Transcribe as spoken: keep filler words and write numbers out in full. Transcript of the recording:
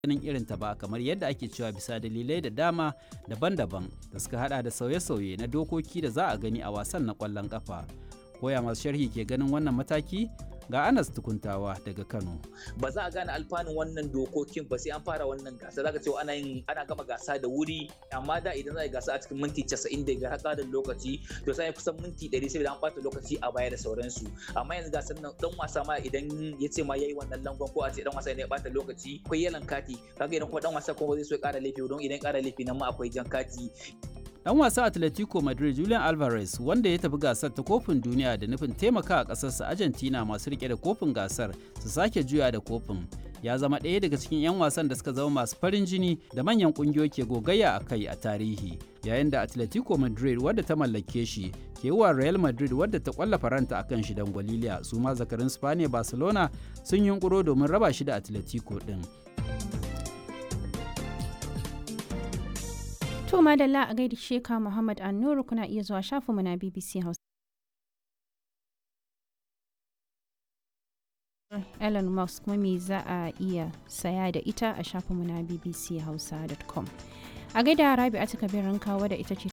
ganin irinta ba, kamar yadda ake cewa bisa dalilai da dama daban-daban da suka hada da sauye-sauye na dokoki da za a gani a wasan na ƙwallon ƙafa. Koya masu sharhi ke ganin wannan mataki? Ga Anas Tukuntawa daga Kano. Ba za a gane alfanun wannan dokokin ba sai an fara wannan gasa. Zaka cewa ana yin ana gama gasa da wuri, amma da idan za a yi gasa a cikin minti casa'in da biyar haka da lokaci to sai kusan minti ɗari sai an ɓata lokaci a baya da sauransu. Amma yanzu gasar nan dan wasa ma idan ya ce ma yayi wannan langon ko a ce dan wasa ne ya ɓata lokaci akwai yalan kati, kaga idan kuma dan wasa kuma zai so ya ƙara laifi don idan ƙara laifi nan ma akwai jan kati. Dan wasa Atletico Madrid Julian Alvarez, wanda ya tafi gasar ta kofin duniya da nufin taimaka a ƙasarsa Argentina masu rike da kofin gasar su sake juya da kofin, ya zama ɗaya daga cikin 'yan wasan da suka zama masu farin jini da manyan ƙungiyoyi ke gogayya a kai a tarihi, yayin da Atletico Madrid wadda ta mallake shi ke wa Real Madrid wadda ta kwalla faranta akan shi dan gwaliliya. Su ma zakarin Spaniya Barcelona sun yunkuro domin raba shi da Atletico din. To madalla a gaida Sheka Muhammad Annuru, kuna iya zuwa shafinmu na B B C Hausa. Elon Musk kuma me za a iya saya da ita a shafinmu na b b c hausa dot com. A gaida Rabi'atu Kabirin kawo da ita ce